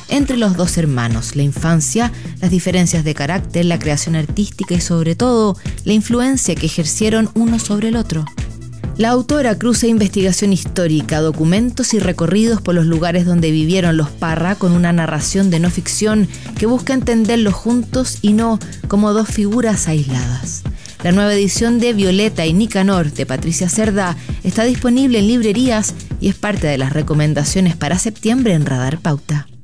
entre los dos hermanos, la infancia, las diferencias de carácter, la creación artística y sobre todo la influencia que ejercieron uno sobre el otro. La autora cruza investigación histórica, documentos y recorridos por los lugares donde vivieron los Parra con una narración de no ficción que busca entenderlos juntos y no como dos figuras aisladas. La nueva edición de Violeta y Nicanor de Patricia Cerda está disponible en librerías y es parte de las recomendaciones para septiembre en Radar Pauta.